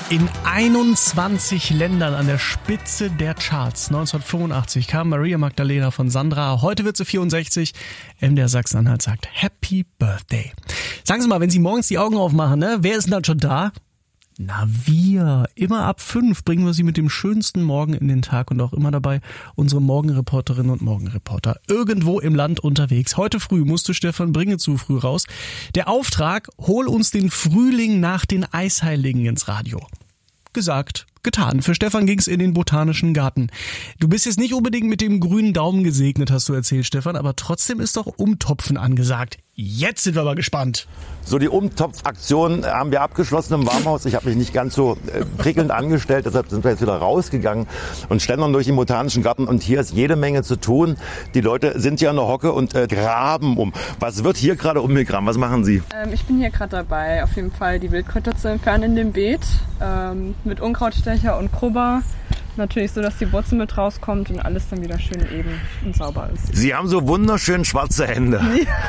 In 21 Ländern an der Spitze der Charts. 1985 kam Maria Magdalena von Sandra. Heute wird sie 64. MDR Sachsen-Anhalt sagt Happy Birthday. Sagen Sie mal, wenn Sie morgens die Augen aufmachen, ne? Wer ist denn dann schon da? Na, wir. Immer ab 5 bringen wir Sie mit dem schönsten Morgen in den Tag und auch immer dabei unsere Morgenreporterinnen und Morgenreporter irgendwo im Land unterwegs. Heute früh musste Stefan Bringezu früh raus. Der Auftrag, hol uns den Frühling nach den Eisheiligen ins Radio. Gesagt, getan. Für Stefan ging's in den Botanischen Garten. Du bist jetzt nicht unbedingt mit dem grünen Daumen gesegnet, hast du erzählt, Stefan, aber trotzdem ist doch Umtopfen angesagt. Jetzt sind wir mal gespannt. So, die Umtopfaktion haben wir abgeschlossen im Warmhaus. Ich habe mich nicht ganz so prickelnd angestellt, deshalb sind wir jetzt wieder rausgegangen und schlendern durch den Botanischen Garten. Und hier ist jede Menge zu tun. Die Leute sind hier an der Hocke und graben um. Was wird hier gerade umgegraben? Was machen Sie? Ich bin hier gerade dabei, auf jeden Fall die Wildkräuter zu entfernen in dem Beet. Mit Unkrautstecher und Krubber. Natürlich so, dass die Wurzel mit rauskommt und alles dann wieder schön eben und sauber ist. Sie haben so wunderschön schwarze Hände.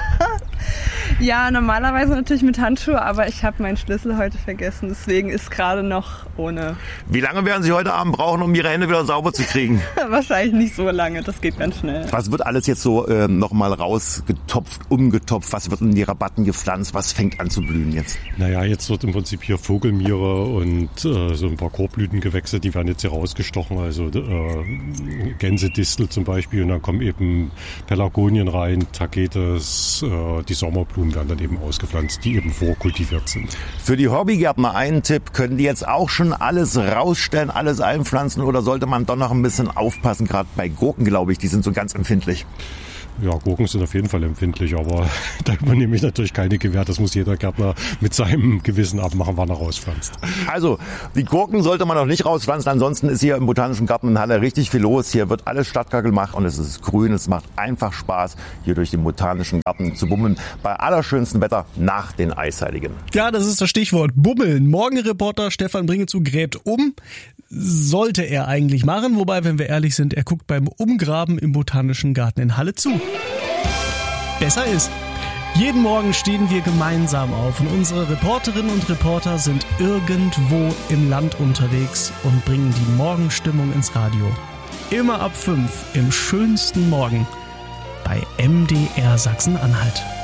Ja, normalerweise natürlich mit Handschuhe, aber ich habe meinen Schlüssel heute vergessen. Deswegen ist gerade noch ohne. Wie lange werden Sie heute Abend brauchen, um Ihre Hände wieder sauber zu kriegen? Wahrscheinlich nicht so lange, das geht ganz schnell. Was wird alles jetzt so nochmal rausgetopft, umgetopft? Was wird in die Rabatten gepflanzt? Was fängt an zu blühen jetzt? Naja, jetzt wird im Prinzip hier Vogelmiere und so ein paar Korbblütengewächse, die werden jetzt hier rausgestochen. Also Gänsedistel zum Beispiel, und dann kommen eben Pelargonien rein, Tagetes, die Sommerblumen werden dann eben ausgepflanzt, die eben vorkultiviert sind. Für die Hobbygärtner einen Tipp: Können die jetzt auch schon alles rausstellen, alles einpflanzen, oder sollte man doch noch ein bisschen aufpassen? Gerade bei Gurken, glaube ich, die sind so ganz empfindlich. Ja, Gurken sind auf jeden Fall empfindlich, aber da übernehme ich natürlich keine Gewähr. Das muss jeder Gärtner mit seinem Gewissen abmachen, wann er rauspflanzt. Also, die Gurken sollte man noch nicht rauspflanzen. Ansonsten ist hier im Botanischen Garten in Halle richtig viel los. Hier wird alles startklar gemacht und es ist grün. Es macht einfach Spaß, hier durch den Botanischen Garten zu bummeln. Bei allerschönstem Wetter nach den Eisheiligen. Ja, das ist das Stichwort. Bummeln. Morgenreporter Stefan Bringezu gräbt um. Sollte er eigentlich machen. Wobei, wenn wir ehrlich sind, er guckt beim Umgraben im Botanischen Garten in Halle zu. Besser ist, jeden Morgen stehen wir gemeinsam auf und unsere Reporterinnen und Reporter sind irgendwo im Land unterwegs und bringen die Morgenstimmung ins Radio. Immer ab 5 im schönsten Morgen bei MDR Sachsen-Anhalt.